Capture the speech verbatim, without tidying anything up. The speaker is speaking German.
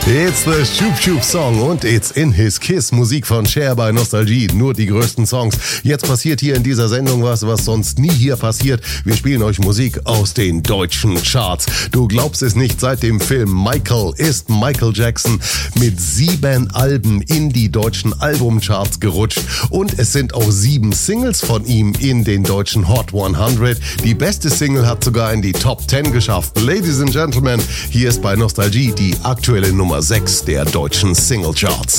It's the Shoop Shoop Song und it's in his kiss. Musik von Cher bei Nostalgie. Nur die größten Songs. Jetzt passiert hier in dieser Sendung was, was sonst nie hier passiert. Wir spielen euch Musik aus den deutschen Charts. Du glaubst es nicht, seit dem Film Michael ist Michael Jackson mit sieben Alben in die deutschen Albumcharts gerutscht. Und es sind auch sieben Singles von ihm in den deutschen Hot hundert. Die beste Single hat sogar in die Top zehn geschafft. Ladies and Gentlemen, hier ist bei Nostalgie die aktuelle Nummer sechs der deutschen Singlecharts.